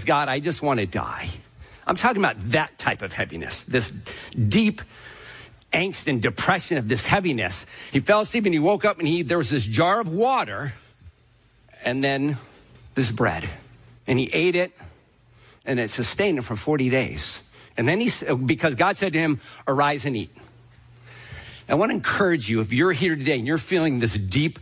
God, I just want to die. I'm talking about that type of heaviness, this deep angst and depression of this heaviness. He fell asleep and he woke up and there was this jar of water and then this bread. And he ate it and it sustained him for 40 days. And then because God said to him, arise and eat. I want to encourage you, if you're here today and you're feeling this deep,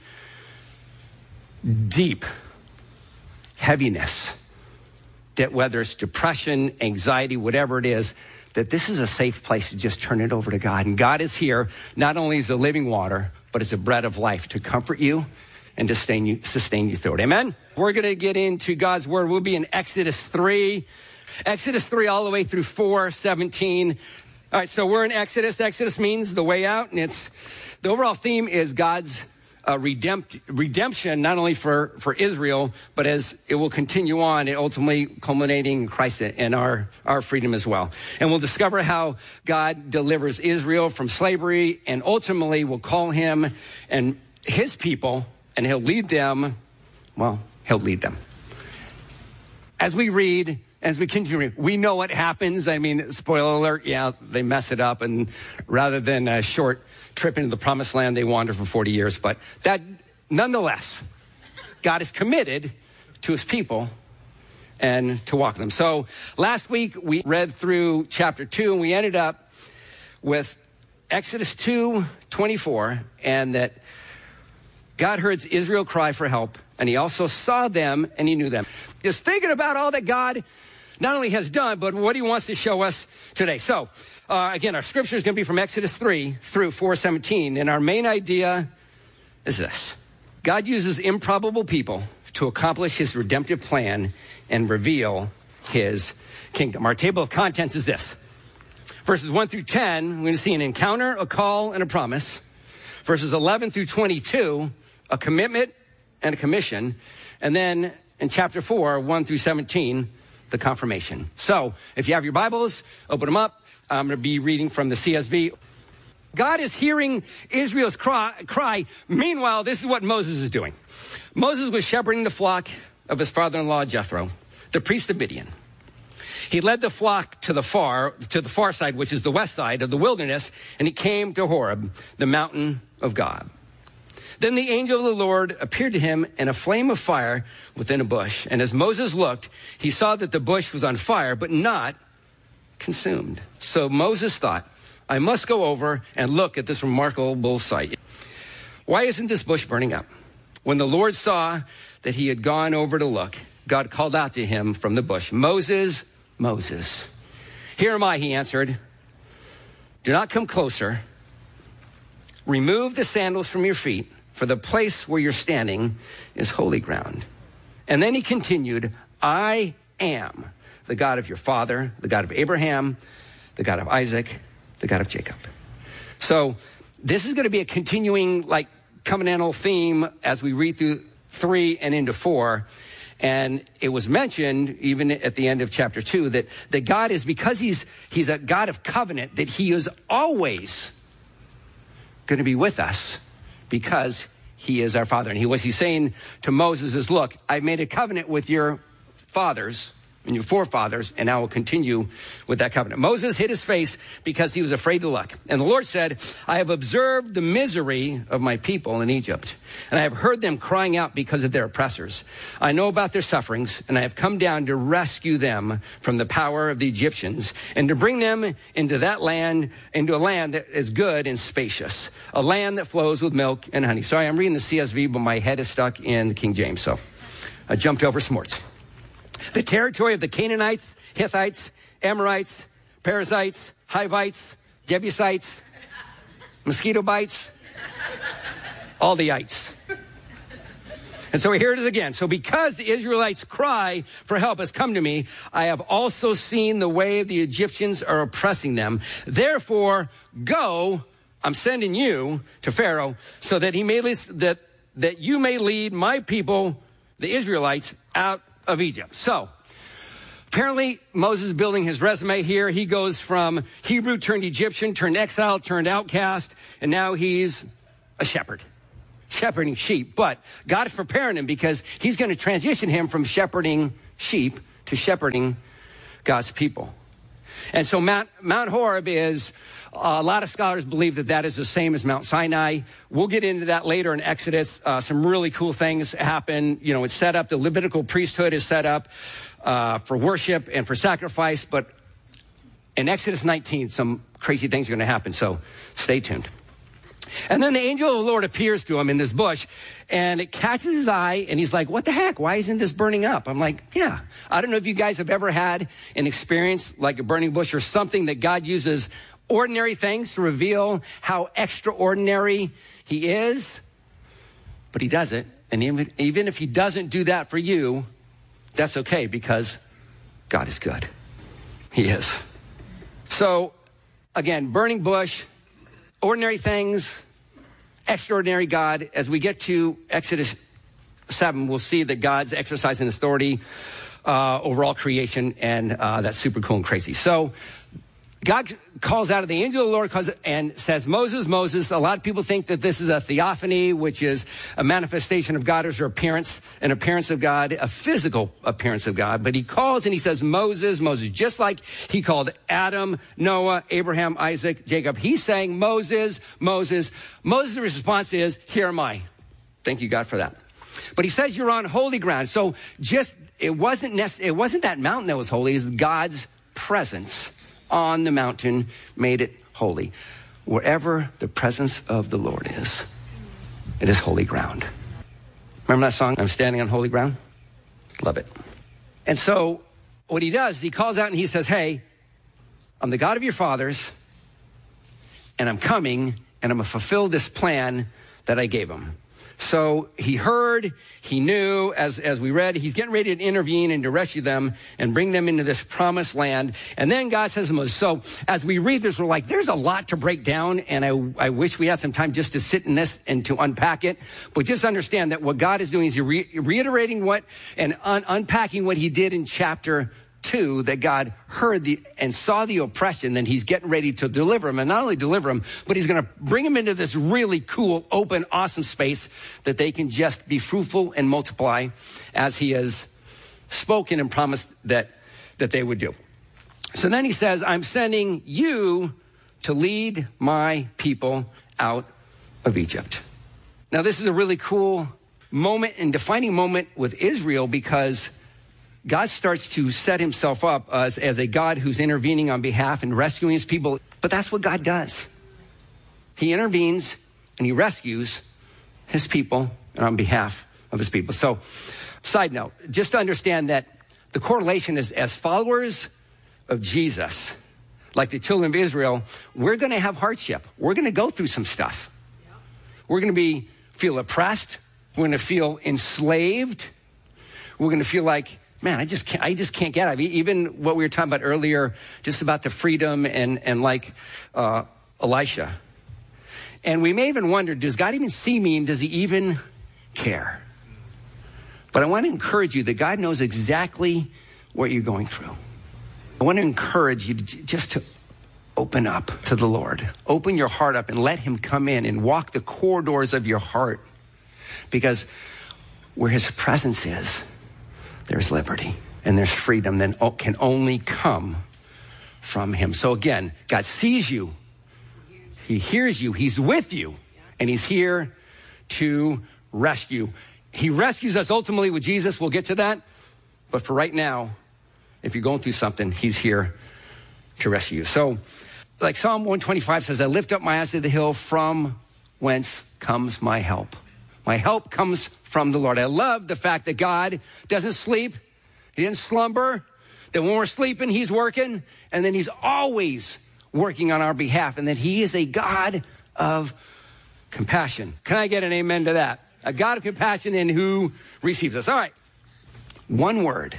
deep heaviness, that whether it's depression, anxiety, whatever it is, that this is a safe place to just turn it over to God. And God is here, not only as the living water, but as a bread of life to comfort you and to sustain you through it. Amen? We're going to get into God's word. We'll be in Exodus 3. Exodus 3 all the way through 4:17. All right, so we're in Exodus. Exodus means the way out, and the overall theme is God's redemption, not only for Israel, but as it will continue on, and ultimately culminating in Christ and our freedom as well. And we'll discover how God delivers Israel from slavery, and ultimately will call him and his people, and he'll lead them. Well, he'll lead them. As we read, as we continue, we know what happens. I mean, spoiler alert, yeah, they mess it up. And rather than a short trip into the promised land, they wander for 40 years. But that, nonetheless, God is committed to his people and to walk them. So last week, we read through chapter 2, and we ended up with Exodus 2:24, and that God heard Israel cry for help, and he also saw them, and he knew them. Just thinking about all that God not only has done, but what he wants to show us today. So, again, our scripture is going to be from Exodus 3 through 4:17. And our main idea is this. God uses improbable people to accomplish his redemptive plan and reveal his kingdom. Our table of contents is this. Verses 1 through 10, we're going to see an encounter, a call, and a promise. Verses 11 through 22, a commitment and a commission. And then in chapter 4, 1 through 17, the confirmation. So if you have your Bibles, open them up. I'm going to be reading from the CSV. God is hearing Israel's cry. Meanwhile, this is what Moses is doing. Moses was shepherding the flock of his father-in-law, Jethro, the priest of Midian. He led the flock to the far side, which is the west side of the wilderness, and he came to Horeb, the mountain of God. Then the angel of the Lord appeared to him in a flame of fire within a bush. And as Moses looked, he saw that the bush was on fire, but not consumed. So Moses thought, I must go over and look at this remarkable sight. Why isn't this bush burning up? When the Lord saw that he had gone over to look, God called out to him from the bush, Moses, Moses. Here am I, he answered. Do not come closer. Remove the sandals from your feet, for the place where you're standing is holy ground. And then he continued, I am the God of your father, the God of Abraham, the God of Isaac, the God of Jacob. So this is going to be a continuing covenantal theme as we read through 3 and into 4. And it was mentioned even at the end of chapter 2 that God is, because he's a God of covenant, that he is always going to be with us because he is our father. And he's saying to Moses is, look, I've made a covenant with your fathers and your forefathers, and I will continue with that covenant. Moses hid his face because he was afraid to look. And the Lord said, I have observed the misery of my people in Egypt, and I have heard them crying out because of their oppressors. I know about their sufferings, and I have come down to rescue them from the power of the Egyptians and to bring them into a land that is good and spacious, a land that flows with milk and honey. Sorry, I'm reading the CSV, but my head is stuck in the King James, so I jumped over some words. The territory of the Canaanites, Hittites, Amorites, Perizzites, Hivites, Jebusites, mosquito bites, all the ites. And so here it is again. So because the Israelites' cry for help has come to me, I have also seen the way the Egyptians are oppressing them. Therefore, go, I'm sending you to Pharaoh so that that you may lead my people, the Israelites, out of Egypt. So apparently Moses is building his resume here. He goes from Hebrew turned Egyptian, turned exile, turned outcast, and now he's a shepherd, shepherding sheep. But God is preparing him because he's going to transition him from shepherding sheep to shepherding God's people. And so Mount Horeb is, a lot of scholars believe that that is the same as Mount Sinai. We'll get into that later in Exodus. Some really cool things happen. You know, it's set up, the Levitical priesthood is set up for worship and for sacrifice. But in Exodus 19, some crazy things are going to happen. So stay tuned. And then the angel of the Lord appears to him in this bush, and it catches his eye, and he's like, what the heck? Why isn't this burning up? I'm like, yeah. I don't know if you guys have ever had an experience like a burning bush or something that God uses ordinary things to reveal how extraordinary he is, but he does it. And even if he doesn't do that for you, that's okay, because God is good. He is. So again, burning bush, ordinary things, extraordinary God. As we get to Exodus 7, we'll see that God's exercising authority over all creation, and that's super cool and crazy. So God calls out of the angel of the Lord and says, Moses, Moses. A lot of people think that this is a theophany, which is a manifestation of God as an appearance of God, a physical appearance of God. But he calls and he says, Moses, Moses, just like he called Adam, Noah, Abraham, Isaac, Jacob. He's saying, Moses, Moses. Moses' response is, here am I. Thank you, God, for that. But he says you're on holy ground. So it wasn't that mountain that was holy. It was God's presence on the mountain made it holy. Wherever the presence of the Lord is, it is holy ground. Remember that song, I'm Standing on Holy Ground? Love it. And so what he does, he calls out and he says, hey, I'm the God of your fathers, and I'm coming, and I'm going to fulfill this plan that I gave him. So he heard, he knew, as we read, he's getting ready to intervene and to rescue them and bring them into this promised land. And then God says to Moses, so as we read this, we're like, there's a lot to break down, and I wish we had some time just to sit in this and to unpack it. But just understand that what God is doing is reiterating unpacking what he did in chapter 2, that God heard and saw the oppression, then he's getting ready to deliver him. And not only deliver him, but he's going to bring him into this really cool, open, awesome space that they can just be fruitful and multiply as he has spoken and promised that they would do. So then he says, I'm sending you to lead my people out of Egypt. Now, this is a really cool moment and defining moment with Israel, because God starts to set himself up as a God who's intervening on behalf and rescuing his people. But that's what God does. He intervenes and he rescues his people and on behalf of his people. So, side note, just to understand that the correlation is, as followers of Jesus, like the children of Israel, we're going to have hardship. We're going to go through some stuff. We're going to feel oppressed. We're going to feel enslaved. We're going to feel like, man, I just can't get it. Even what we were talking about earlier, just about the freedom and like Elisha. And we may even wonder, does God even see me, and does he even care? But I want to encourage you that God knows exactly what you're going through. I want to encourage you just to open up to the Lord. Open your heart up and let him come in and walk the corridors of your heart. Because where his presence is, there's liberty and there's freedom that can only come from him. So again, God sees you. He hears you. He's with you. And he's here to rescue. He rescues us ultimately with Jesus. We'll get to that. But for right now, if you're going through something, he's here to rescue you. So like Psalm 125 says, I lift up my eyes to the hill, from whence comes my help. My help comes from the Lord. I love the fact that God doesn't sleep. He didn't slumber. That when we're sleeping, he's working. And then he's always working on our behalf. And that he is a God of compassion. Can I get an amen to that? A God of compassion and who receives us. All right. One word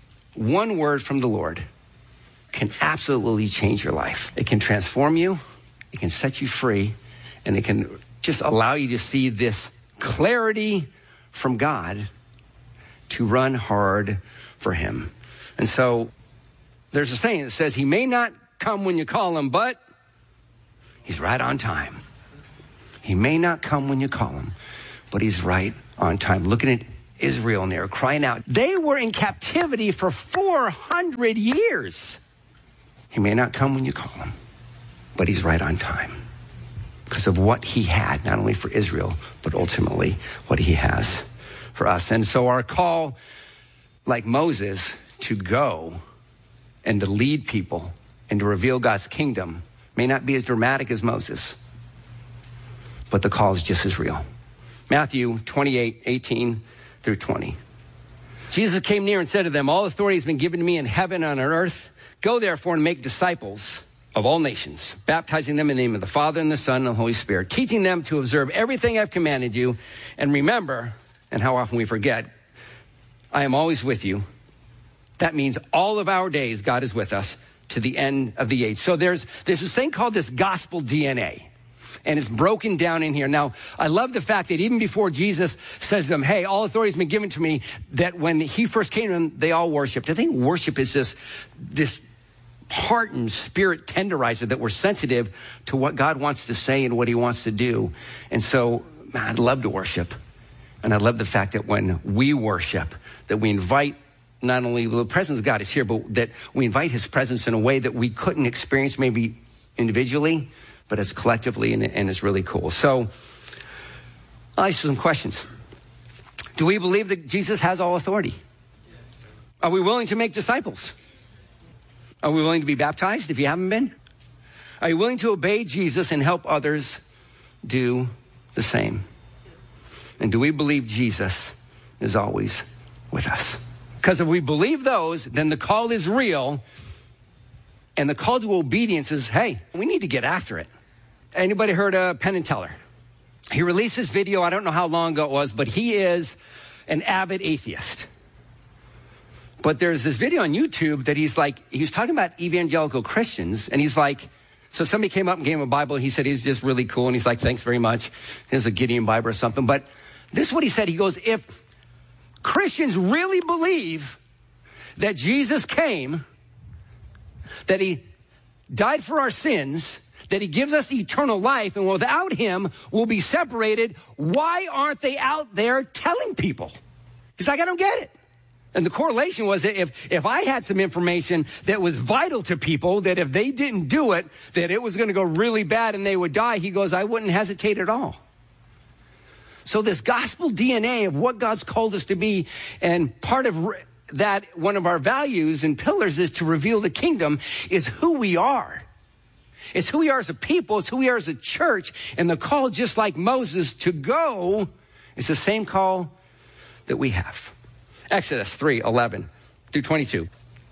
from the Lord can absolutely change your life. It can transform you. It can set you free. And it can just allow you to see this clarity from God to run hard for him. And so there's a saying that says he may not come when you call him, but he's right on time. He may not come when you call him, but he's right on time. Looking at Israel, and they were crying out. They were in captivity for 400 years. He may not come when you call him, but he's right on time because of what he had, not only for Israel, but ultimately what he has for us. And so our call, like Moses, to go and to lead people and to reveal God's kingdom may not be as dramatic as Moses, but the call is just as real. Matthew 28:18 through 20. Jesus came near and said to them, all authority has been given to me in heaven and on earth. Go therefore and make disciples of all nations, baptizing them in the name of the Father and the Son and the Holy Spirit, teaching them to observe everything I've commanded you. And remember, and how often we forget, I am always with you. That means all of our days, God is with us to the end of the age. So there's this thing called this gospel DNA. And it's broken down in here. Now, I love the fact that even before Jesus says to them, hey, all authority has been given to me, that when he first came to them, they all worshiped. I think worship is this heart and spirit tenderizer that we're sensitive to what God wants to say and what he wants to do. And so, man, I'd love to worship. And I love the fact that when we worship, that we invite not only the presence of God is here, but that we invite his presence in a way that we couldn't experience maybe individually, but as collectively, and it's really cool. So I'll ask you some questions. Do we believe that Jesus has all authority? Are we willing to make disciples? Are we willing to be baptized if you haven't been? Are you willing to obey Jesus and help others do the same? And do we believe Jesus is always with us? Because if we believe those, then the call is real. And the call to obedience is, hey, we need to get after it. Anybody heard of Penn and Teller? He released this video, I don't know how long ago it was, but he is an avid atheist. But there's this video on YouTube that he was talking about evangelical Christians, and he's like, so somebody came up and gave him a Bible, and he said he's just really cool, and he's like, thanks very much. Here's a Gideon Bible or something. But this is what he said. He goes, if Christians really believe that Jesus came, that he died for our sins, that he gives us eternal life, and without him, we'll be separated, why aren't they out there telling people? He's like, I don't get it. And the correlation was that if I had some information that was vital to people, that if they didn't do it, that it was going to go really bad and they would die, he goes, I wouldn't hesitate at all. So this gospel DNA of what God's called us to be, and part of that, one of our values and pillars is to reveal the kingdom, is who we are. It's who we are as a people. It's who we are as a church. And the call, just like Moses, to go, is the same call that we have. Exodus 3:11 through 22.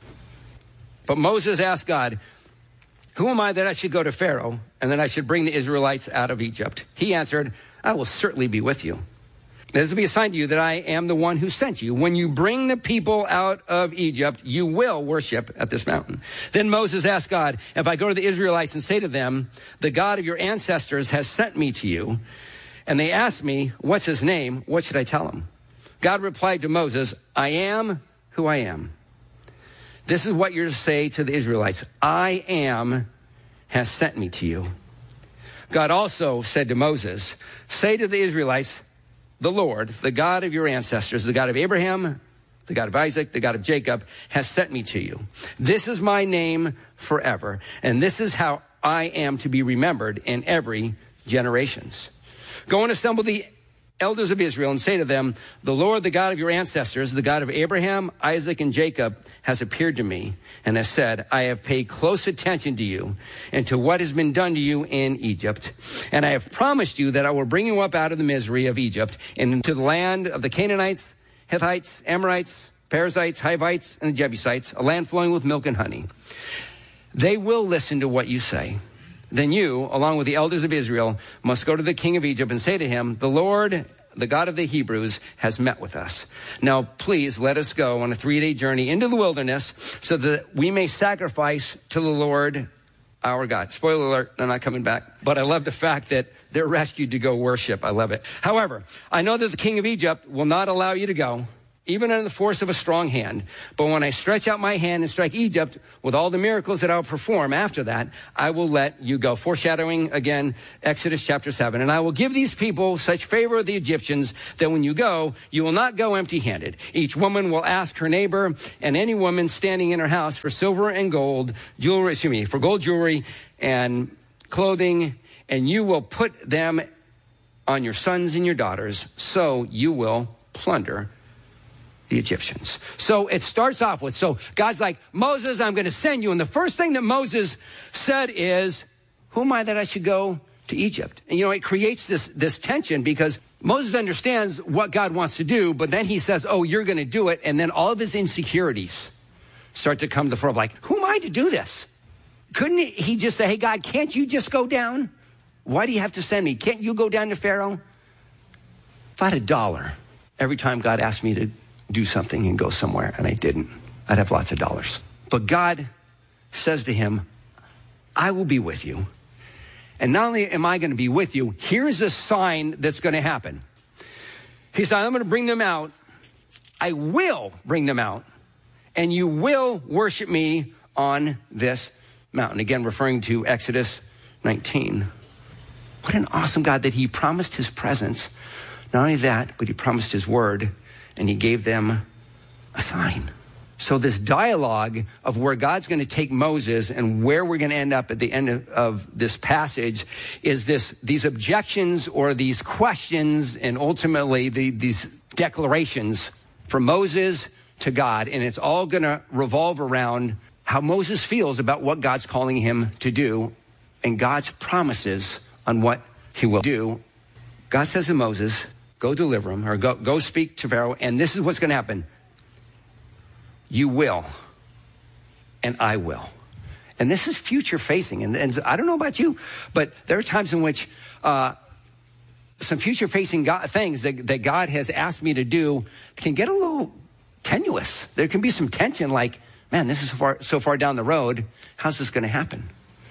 But Moses asked God, who am I that I should go to Pharaoh and that I should bring the Israelites out of Egypt? He answered, I will certainly be with you. This will be a sign to you that I am the one who sent you. When you bring the people out of Egypt, you will worship at this mountain. Then Moses asked God, if I go to the Israelites and say to them, the God of your ancestors has sent me to you, and they ask me, what's his name? What should I tell them? God replied to Moses, I am who I am. This is what you're to say to the Israelites. I am has sent me to you. God also said to Moses, say to the Israelites, the Lord, the God of your ancestors, the God of Abraham, the God of Isaac, the God of Jacob, has sent me to you. This is my name forever, and this is how I am to be remembered in every generations. Go and assemble the elders of Israel and say to them, the Lord, the God of your ancestors, the God of Abraham, Isaac, and Jacob, has appeared to me and has said, I have paid close attention to you and to what has been done to you in Egypt. And I have promised you that I will bring you up out of the misery of Egypt and into the land of the Canaanites, Hittites, Amorites, Perizzites, Hivites, and the Jebusites, a land flowing with milk and honey. They will listen to what you say. Then you, along with the elders of Israel, must go to the king of Egypt and say to him, the Lord, the God of the Hebrews, has met with us. Now, please let us go on a 3-day journey into the wilderness so that we may sacrifice to the Lord our God. Spoiler alert, they're not coming back. But I love the fact that they're rescued to go worship. I love it. However, I know that the king of Egypt will not allow you to go. even under the force of a strong hand. But when I stretch out my hand and strike Egypt with all the miracles that I'll perform after that, I will let you go. Foreshadowing again, Exodus chapter 7. And I will give these people such favor of the Egyptians that when you go, you will not go empty-handed. Each woman will ask her neighbor and any woman standing in her house for silver and gold jewelry, for gold jewelry and clothing, and you will put them on your sons and your daughters, so you will plunder the Egyptians. So it starts off with, so God's like, Moses, I'm going to send you. And the first thing that Moses said is, who am I that I should go to Egypt? And it creates this tension because Moses understands what God wants to do, but then he says, oh, you're going to do it. And then all of his insecurities start to come to the fore, like, who am I to do this? Couldn't he just say, hey, God, can't you just go down? Why do you have to send me? Can't you go down to Pharaoh? If I had $1 every time God asked me to do something and go somewhere, and I didn't, I'd have lots of dollars. But God says to him, I will be with you. And not only am I going to be with you, here's a sign that's going to happen. He said, I'm going to bring them out. I will bring them out. And you will worship me on this mountain. Again, referring to Exodus 19. What an awesome God that he promised his presence. Not only that, but he promised his word. And he gave them a sign. So this dialogue of where God's going to take Moses and where we're going to end up at the end of this passage is these objections or these questions and ultimately these declarations from Moses to God. And it's all going to revolve around how Moses feels about what God's calling him to do and God's promises on what he will do. God says to Moses, go deliver him, or go speak to Pharaoh, and this is what's going to happen. You will, and I will. And this is future facing. And I don't know about you, but there are times in which some future facing things that God has asked me to do can get a little tenuous. There can be some tension like, man, this is so far down the road. How's this going to happen?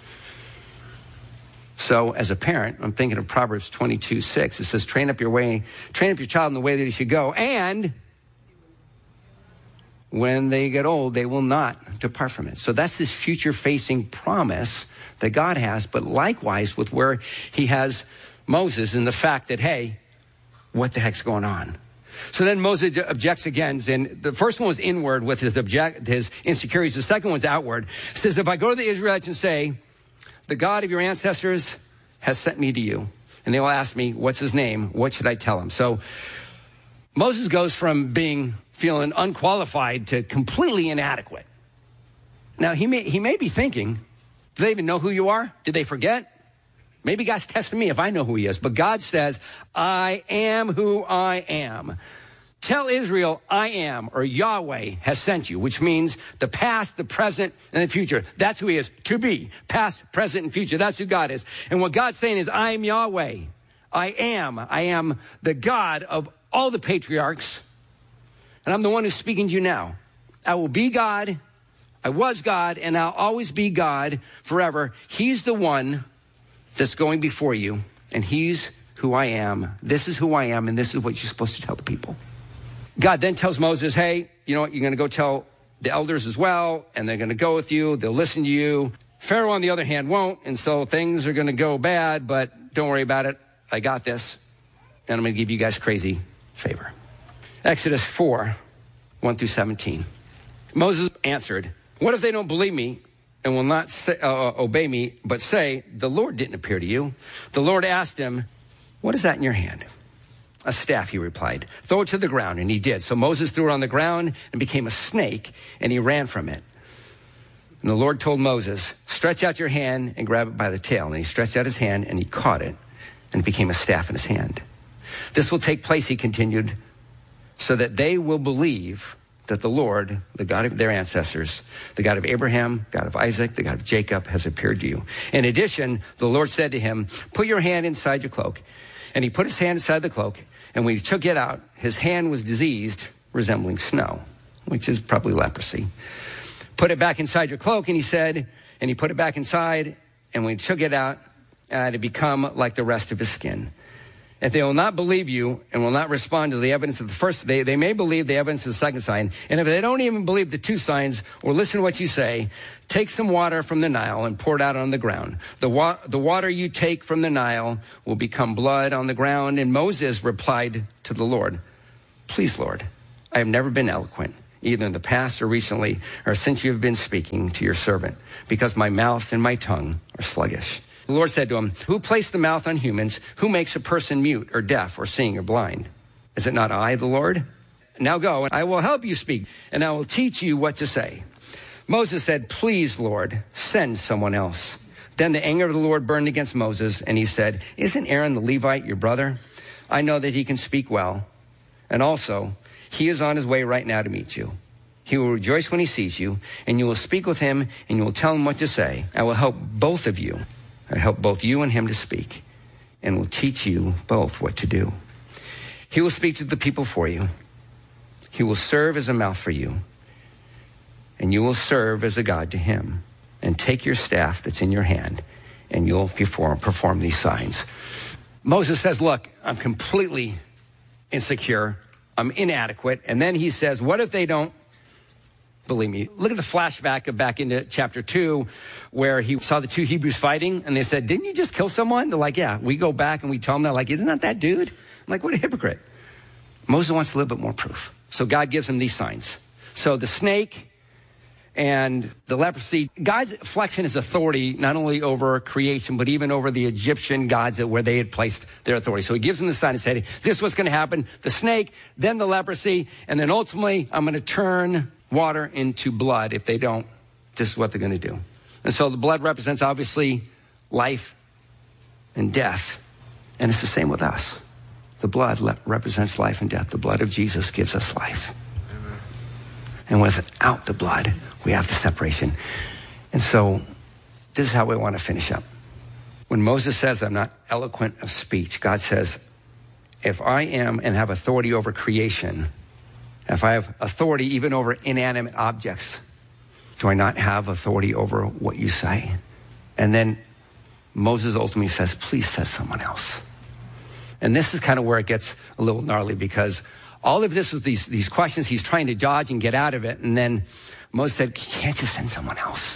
So as a parent, I'm thinking of Proverbs 22:6. It says, train up your child in the way that he should go. And when they get old, they will not depart from it. So that's this future-facing promise that God has, but likewise with where he has Moses and the fact that, hey, what the heck's going on? So then Moses objects again, and the first one was inward with his insecurities. The second one's outward. It says, if I go to the Israelites and say, the God of your ancestors has sent me to you, and they will ask me, what's his name? What should I tell him? So Moses goes from feeling unqualified to completely inadequate. Now, he may be thinking, do they even know who you are? Did they forget? Maybe God's testing me if I know who he is. But God says, I am who I am. Tell Israel, I am, or Yahweh has sent you, which means the past, the present, and the future. That's who he is, to be. Past, present, and future. That's who God is. And what God's saying is, I am Yahweh. I am the God of all the patriarchs. And I'm the one who's speaking to you now. I will be God. I was God, and I'll always be God forever. He's the one that's going before you, and he's who I am. This is who I am, and this is what you're supposed to tell the people. God then tells Moses, hey, you know what? You're going to go tell the elders as well, and they're going to go with you. They'll listen to you. Pharaoh, on the other hand, won't, and so things are going to go bad, but don't worry about it. I got this, and I'm going to give you guys crazy favor. Exodus 4:1-17. Moses answered, what if they don't believe me and will not obey me, but say, the Lord didn't appear to you? The Lord asked him, what is that in your hand? A staff, he replied. Throw it to the ground, and he did. So Moses threw it on the ground and became a snake, and he ran from it. And the Lord told Moses, stretch out your hand and grab it by the tail. And he stretched out his hand, and he caught it, and it became a staff in his hand. This will take place, he continued, so that they will believe that the Lord, the God of their ancestors, the God of Abraham, God of Isaac, the God of Jacob, has appeared to you. In addition, the Lord said to him, put your hand inside your cloak. And he put his hand inside the cloak, and when he took it out, his hand was diseased, resembling snow, which is probably leprosy. Put it back inside your cloak, and he said, and he put it back inside, and when he took it out, it had become like the rest of his skin. If they will not believe you and will not respond to the evidence of the first, they may believe the evidence of the second sign. And if they don't even believe the two signs or listen to what you say, take some water from the Nile and pour it out on the ground. The water you take from the Nile will become blood on the ground. And Moses replied to the Lord, please, Lord, I have never been eloquent, either in the past or recently, or since you have been speaking to your servant, because my mouth and my tongue are sluggish. The Lord said to him, who placed the mouth on humans? Who makes a person mute or deaf or seeing or blind? Is it not I, the Lord? Now go, and I will help you speak, and I will teach you what to say. Moses said, please, Lord, send someone else. Then the anger of the Lord burned against Moses, and he said, isn't Aaron the Levite your brother? I know that he can speak well. And also, he is on his way right now to meet you. He will rejoice when he sees you, and you will speak with him, and you will tell him what to say. I will help both of you. I help both you and him to speak, and will teach you both what to do. He will speak to the people for you. He will serve as a mouth for you, and you will serve as a God to him. And take your staff that's in your hand, and you'll perform these signs. Moses says, look, I'm completely insecure. I'm inadequate. And then he says, what if they don't believe me? Look at the flashback of back into chapter 2, where he saw the two Hebrews fighting, and they said, didn't you just kill someone? They're like, yeah. We go back and we tell them, they're like, isn't that dude? I'm like, what a hypocrite. Moses wants a little bit more proof. So God gives him these signs. So the snake and the leprosy, God's flexing his authority not only over creation, but even over the Egyptian gods where they had placed their authority. So he gives them the sign and said, this is what's going to happen. The snake, then the leprosy, and then ultimately I'm going to turn water into blood. If they don't, this is what they're going to do. And so the blood represents obviously life and death. And it's the same with us. The blood represents life and death. The blood of Jesus gives us life. Amen. And without the blood, we have the separation. And so this is how we want to finish up. When Moses says, I'm not eloquent of speech, God says, if I am and have authority over creation, if I have authority even over inanimate objects, do I not have authority over what you say? And then Moses ultimately says, please send someone else. And this is kind of where it gets a little gnarly, because all of this was these questions he's trying to dodge and get out of it. And then Moses said, can't you send someone else?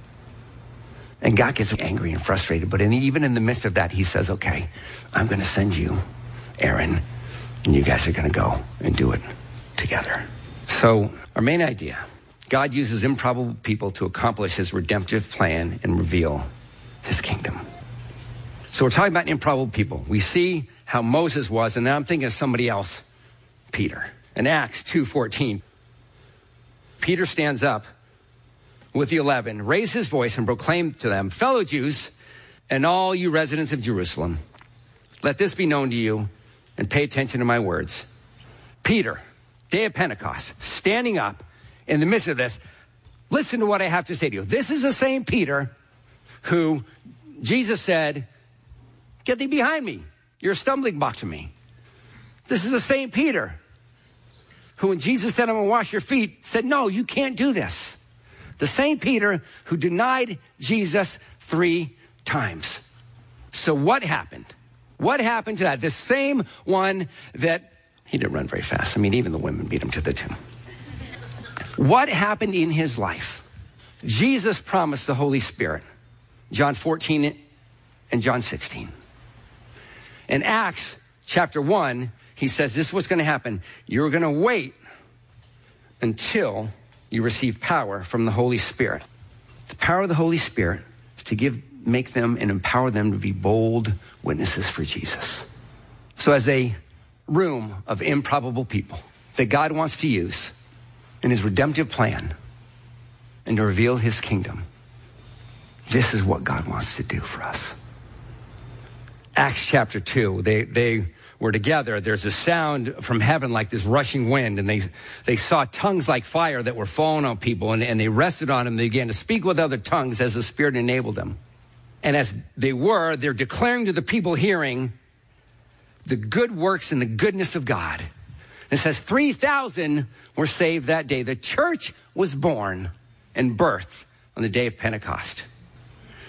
And God gets angry and frustrated. But even in the midst of that, he says, okay, I'm going to send you Aaron, and you guys are going to go and do it together. So our main idea, God uses improbable people to accomplish his redemptive plan and reveal his kingdom. So we're talking about improbable people. We see how Moses was, and now I'm thinking of somebody else, Peter. In Acts 2:14, Peter stands up with the 11, raised his voice and proclaimed to them, fellow Jews and all you residents of Jerusalem, let this be known to you and pay attention to my words. Peter, day of Pentecost, standing up in the midst of this, listen to what I have to say to you. This is the same Peter who Jesus said, get thee behind me. You're a stumbling block to me. This is the same Peter who, when Jesus said, I'm going to wash your feet, said, no, you can't do this. The same Peter who denied Jesus 3 times. So what happened? What happened to that? This same one that, he didn't run very fast. I mean, even the women beat him to the tomb. What happened in his life? Jesus promised the Holy Spirit. John 14 and John 16. In Acts chapter 1, he says this is what's going to happen. You're going to wait until you receive power from the Holy Spirit. The power of the Holy Spirit is to make them and empower them to be bold witnesses for Jesus. So as a room of improbable people that God wants to use in his redemptive plan and to reveal his kingdom, this is what God wants to do for us. Acts chapter 2, they were together. There's a sound from heaven like this rushing wind, and they saw tongues like fire that were falling on people, and they rested on them. They began to speak with other tongues as the Spirit enabled them. And as they're declaring to the people hearing the good works and the goodness of God. It says 3,000 were saved that day. The church was born and birthed on the day of Pentecost.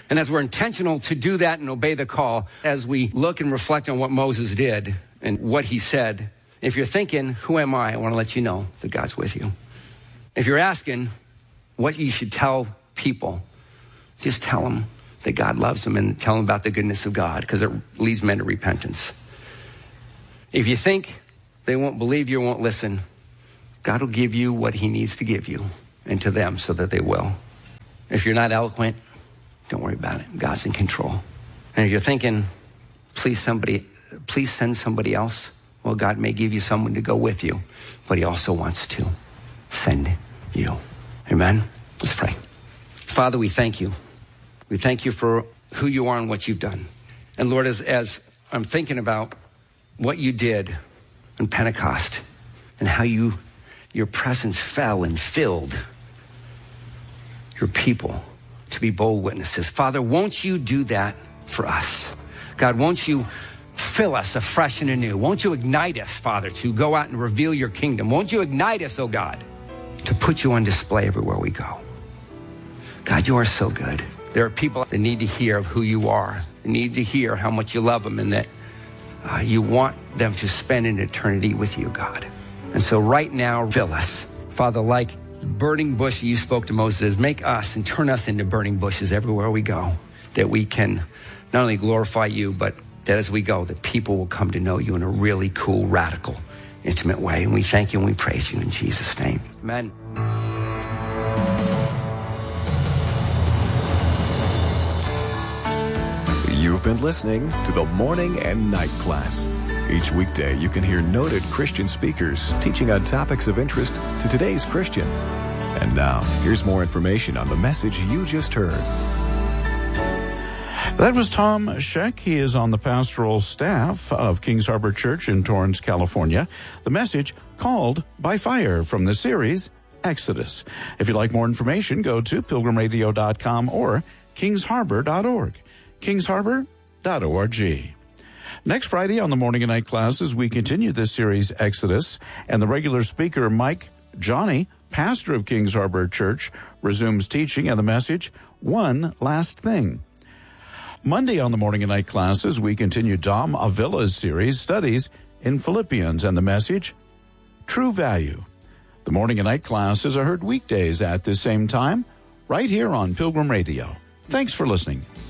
And as we're intentional to do that and obey the call, as we look and reflect on what Moses did and what he said, if you're thinking, who am I want to let you know that God's with you. If you're asking what you should tell people, just tell them that God loves them and tell them about the goodness of God, because it leads men to repentance. If you think they won't believe you or won't listen, God will give you what he needs to give you and to them so that they will. If you're not eloquent, don't worry about it. God's in control. And if you're thinking, please send somebody else, well, God may give you someone to go with you, but he also wants to send you. Amen? Let's pray. Father, we thank you. We thank you for who you are and what you've done. And Lord, as I'm thinking about what you did on Pentecost and how your presence fell and filled your people to be bold witnesses. Father, won't you do that for us? God, won't you fill us afresh and anew? Won't you ignite us, Father, to go out and reveal your kingdom? Won't you ignite us, oh God, to put you on display everywhere we go? God, you are so good. There are people that need to hear of who you are. They need to hear how much you love them and that you want them to spend an eternity with you, God. And so right now, fill us. Father, like burning bush you spoke to Moses, make us and turn us into burning bushes everywhere we go, that we can not only glorify you, but that as we go, that people will come to know you in a really cool, radical, intimate way. And we thank you and we praise you in Jesus' name. Amen. You've been listening to the Morning and Night Class. Each weekday, you can hear noted Christian speakers teaching on topics of interest to today's Christian. And now, here's more information on the message you just heard. That was Tom Scheck. He is on the pastoral staff of Kings Harbor Church in Torrance, California. The message, Called by Fire, from the series Exodus. If you'd like more information, go to pilgrimradio.com or kingsharbor.org. kingsharbor.org. Next Friday on the Morning and Night Classes, we continue this series, Exodus, and the regular speaker, Mike Johnny, pastor of Kings Harbor Church, resumes teaching and the message, One Last Thing. Monday on the Morning and Night Classes, we continue Dom Avila's series, Studies in Philippians, and the message, True Value. The Morning and Night Classes are heard weekdays at the same time, right here on Pilgrim Radio. Thanks for listening.